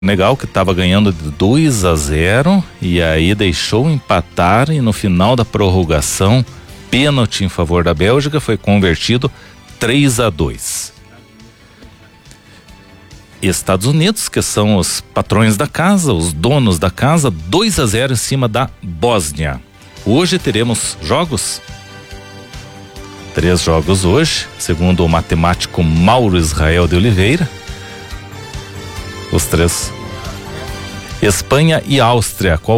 Senegal, que estava ganhando de 2-0 e aí deixou empatar, e no final da prorrogação, pênalti em favor da Bélgica, foi convertido 3-2. Estados Unidos, que são os patrões da casa, os donos da casa, 2-0 em cima da Bósnia. Hoje teremos jogos? 3 jogos hoje, segundo o matemático Mauro Israel de Oliveira. Os 3. Espanha e Áustria. Qual